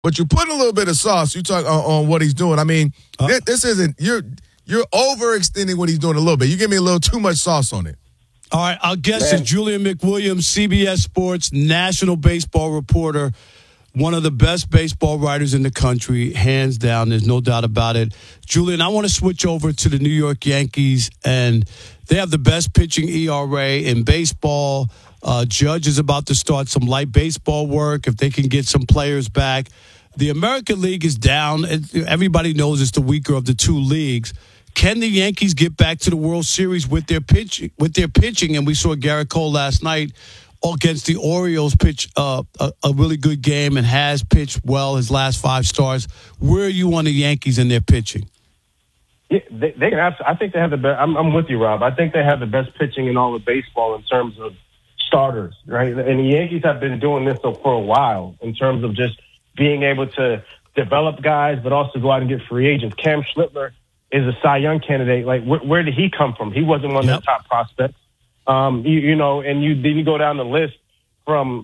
but you put a little bit of sauce. You talk on what he's doing. I mean, this isn't you're overextending what he's doing a little bit. You give me a little too much sauce on it. All right, our guest is Julian McWilliams, CBS Sports national baseball reporter, one of the best baseball writers in the country, hands down. There's no doubt about it. Julian, I want to switch over to the New York Yankees, and they have the best pitching ERA in baseball. Judge is about to start some light baseball work if they can get some players back. The American League is down. Everybody knows it's the weaker of the two leagues. Can the Yankees get back to the World Series with their pitching? And we saw Garrett Cole last night against the Orioles pitch a really good game and has pitched well his last 5 starts. Where are you on the Yankees and their pitching? Yeah, they can. I think they have the best. I'm with you, Rob. I think they have the best pitching in all of baseball in terms of starters, right? And the Yankees have been doing this for a while in terms of just being able to develop guys, but also go out and get free agents. Cam Schlittler is a Cy Young candidate. Like, where did he come from? He wasn't one of the top prospects. And you go down the list from,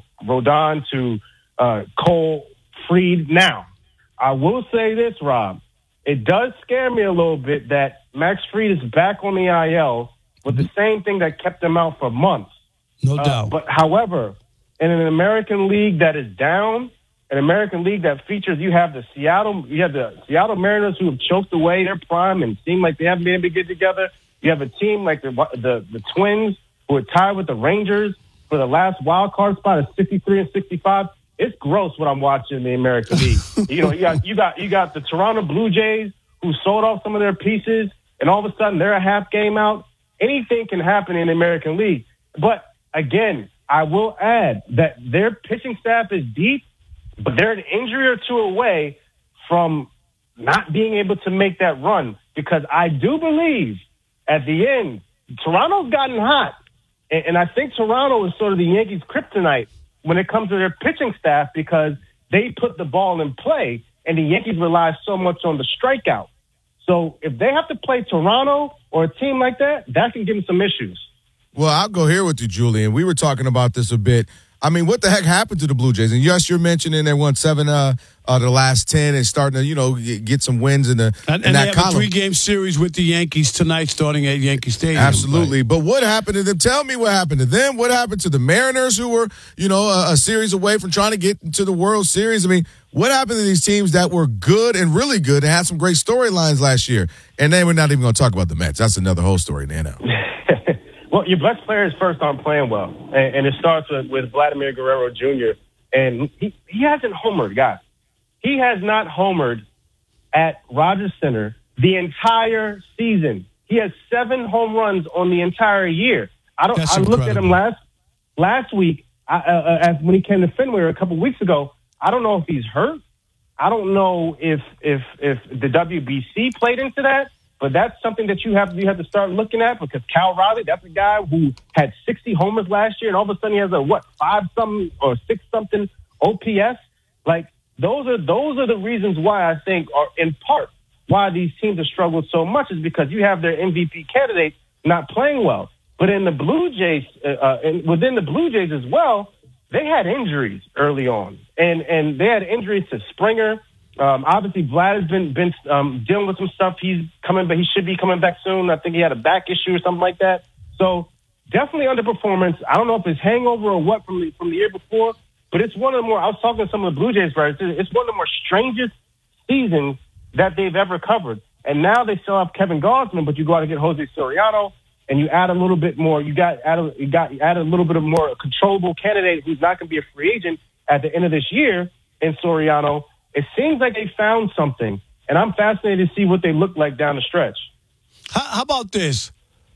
Rodon to Cole, Fried. Now, I will say this, Rob. It does scare me a little bit that Max Fried is back on the IL with the same thing that kept him out for months. No doubt. But however, in an American League that is down, an American League that features, you have the Seattle Mariners who have choked away their prime and seem like they haven't been able to get together. You have a team like the Twins who are tied with the Rangers for the last wild card spot at 63 and 65. It's gross what I'm watching in the American League. you got the Toronto Blue Jays who sold off some of their pieces, and all of a sudden they're a half game out. Anything can happen in the American League. But again, I will add that their pitching staff is deep, but they're an injury or two away from not being able to make that run, because I do believe at the end, Toronto's gotten hot. And I think Toronto is sort of the Yankees' kryptonite when it comes to their pitching staff, because they put the ball in play and the Yankees rely so much on the strikeout. So if they have to play Toronto or a team like that, that can give them some issues. Well, I'll go here with you, Julian. We were talking about this a bit. I mean, what the heck happened to the Blue Jays? And yes, you're mentioning they won 7 the last 10 and starting to, get some wins in that column. And they have a 3-game series with the Yankees tonight starting at Yankee Stadium. Absolutely. But what happened to them? Tell me what happened to them. What happened to the Mariners, who were, a series away from trying to get to the World Series? I mean, what happened to these teams that were good and really good and had some great storylines last year? And then we're not even going to talk about the Mets. That's another whole story now. Well, your best players first aren't playing well, and it starts with Vladimir Guerrero Jr., and he hasn't homered, guys. He has not homered at Rogers Center the entire season. He has 7 home runs on the entire year. I looked at him last week when he came to Fenway a couple weeks ago. I don't know if he's hurt. I don't know if the WBC played into that. But that's something that you have to start looking at, because Cal Raleigh, that's a guy who had 60 homers last year, and all of a sudden he has a 5-something or 6-something OPS. Like, those are the reasons why I think are in part why these teams have struggled so much, is because you have their MVP candidates not playing well. But in the Blue Jays, within the Blue Jays as well, they had injuries early on, and they had injuries to Springer. Obviously, Vlad has been dealing with some stuff. He's coming, but he should be coming back soon. I think he had a back issue or something like that. So definitely underperformance. I don't know if it's hangover or what from the year before, but it's one of the more. I was talking to some of the Blue Jays players. It's one of the more strangest seasons that they've ever covered. And now they still have Kevin Gausman, but you go out and get Jose Soriano, and you add a little bit more. You add a little bit of more controllable candidate who's not going to be a free agent at the end of this year in Soriano. It seems like they found something, and I'm fascinated to see what they look like down the stretch. How about this?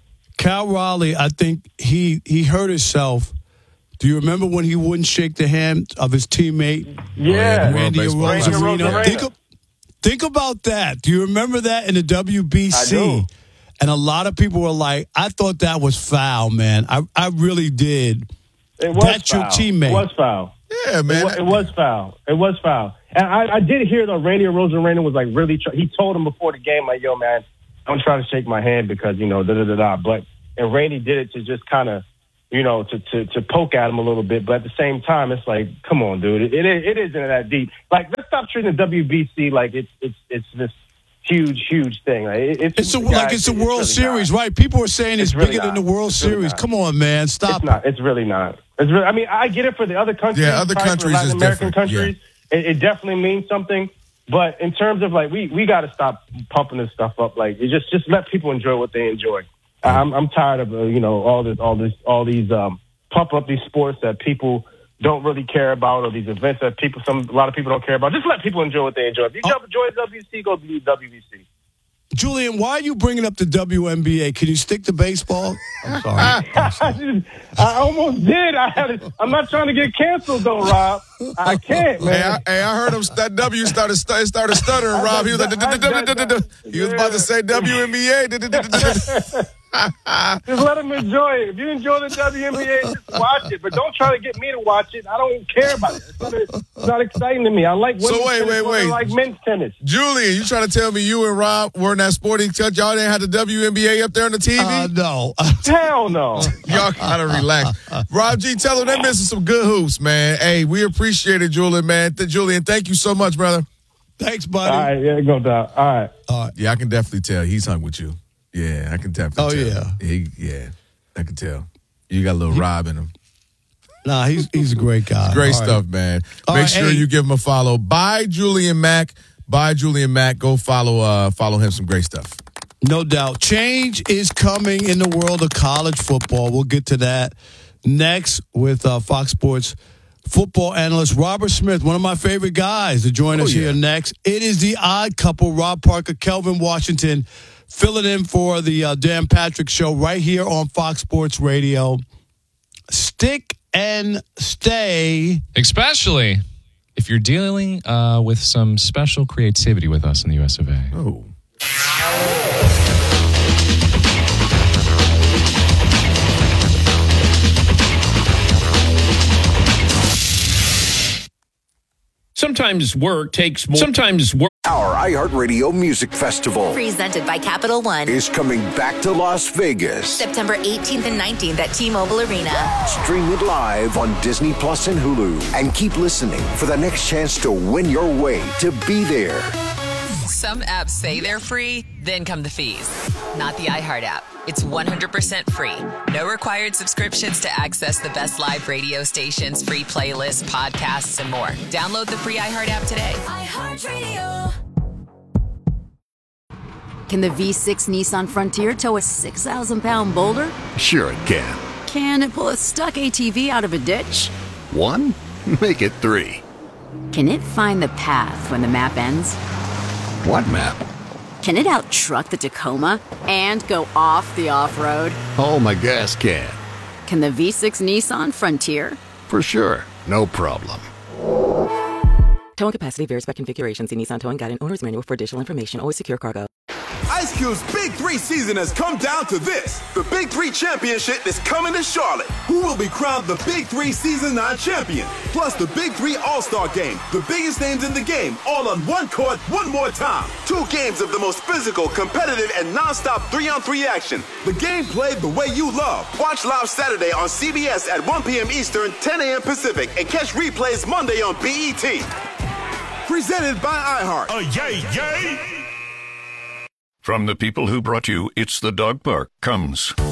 Cal Raleigh, I think he hurt himself. Do you remember when he wouldn't shake the hand of his teammate? Yeah. Randy Arozarena. Think about that. Do you remember that in the WBC? I do. And a lot of people were like, I thought that was foul, man. I really did. It was That's foul. your teammate. It was foul. Yeah, man. It was foul. It was foul. And I did hear, though, Randy Arozarena was like really he told him before the game, like, yo, man, don't try to shake my hand because, da-da-da-da. And Randy did it to just kind of to poke at them a little bit. But at the same time, it's like, come on, dude, it isn't that deep. Like, let's stop treating the WBC like it's this huge thing. It's a World Series, right? People are saying it's bigger than the World Series. Come on, man, stop. It's really not. I mean, I get it for the other countries. Yeah, other countries Latin is American different. countries. Yeah. It definitely means something. But in terms of like, we got to stop pumping this stuff up. Like, just let people enjoy what they enjoy. I'm tired of all these pump up these sports that people don't really care about, or these events that a lot of people don't care about. Just let people enjoy what they enjoy. If you enjoy WBC, go to WBC. Julian, why are you bringing up the WNBA? Can you stick to baseball? I'm sorry. I almost did. I'm not trying to get canceled, though, Rob. I can't, man. Hey, I heard him. That W started stuttering, Rob. He was like, he was about to say WNBA. Just let them enjoy it. If you enjoy the WNBA, just watch it. But don't try to get me to watch it. I don't care about it. It's not exciting to me. I like women's tennis. I like men's tennis. Julian, you trying to tell me you and Rob were in that sporting touch? Y'all didn't have the WNBA up there on the TV? No. Hell no. Y'all gotta relax. Rob G, tell them they're missing some good hoops, man. Hey, we appreciate it, Julian, man. Julian, thank you so much, brother. Thanks, buddy. All right, yeah, go down. All right. Yeah, I can definitely tell he's hung with you. Yeah, I can definitely tell. Yeah. I can tell. You got a little Rob in him. Nah, he's a great guy. Great stuff, man. Make sure you give him a follow. By Julian Mack. Go follow him. Some great stuff. No doubt. Change is coming in the world of college football. We'll get to that next with Fox Sports football analyst Robert Smith, one of my favorite guys, to join us here next. It is the Odd Couple, Rob Parker, Kelvin Washington, filling in for the Dan Patrick Show right here on Fox Sports Radio. Stick and stay. Especially if you're dealing with some special creativity with us in the US of A. Oh. Sometimes work takes more. Sometimes work. Our iHeartRadio Music Festival, presented by Capital One, is coming back to Las Vegas. September 18th and 19th at T-Mobile Arena. Stream it live on Disney Plus and Hulu. And keep listening for the next chance to win your way to be there. Some apps say they're free, then come the fees. Not the iHeart app. It's 100% free. No required subscriptions to access the best live radio stations, free playlists, podcasts, and more. Download the free iHeart app today. iHeartRadio. Can the V6 Nissan Frontier tow a 6,000-pound boulder? Sure it can. Can it pull a stuck ATV out of a ditch? 1? Make it 3. Can it find the path when the map ends? What map? Can it out-truck the Tacoma and go off the off-road? Oh, my gas can. Can the V6 Nissan Frontier? For sure. No problem. Towing capacity varies by configuration. See Nissan Towing Guide and Owner's Manual for additional information. Always secure cargo. Ice Cube's Big 3 season has come down to this. The Big 3 Championship is coming to Charlotte. Who will be crowned the Big 3 Season 9 champion? Plus the Big 3 All-Star Game. The biggest names in the game, all on one court, one more time. 2 games of the most physical, competitive, and non-stop 3-on-3 action. The game played the way you love. Watch live Saturday on CBS at 1 p.m. Eastern, 10 a.m. Pacific, and catch replays Monday on BET. Presented by iHeart. From the people who brought you It's the Dog Park comes